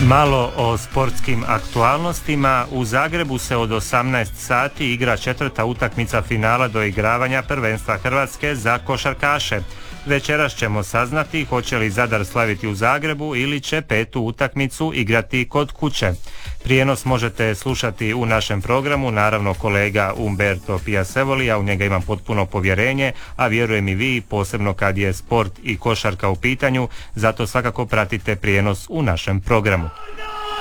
Malo o sportskim aktualnostima. U Zagrebu se od 18 sati igra četvrta utakmica finala doigravanja prvenstva Hrvatske za košarkaše. Večeras ćemo saznati hoće li Zadar slaviti u Zagrebu ili će petu utakmicu igrati kod kuće. Prijenos možete slušati u našem programu, naravno kolega Umberto Piasevoli, a u njega imam potpuno povjerenje, a vjerujem i vi, posebno kad je sport i košarka u pitanju, zato svakako pratite prijenos u našem programu.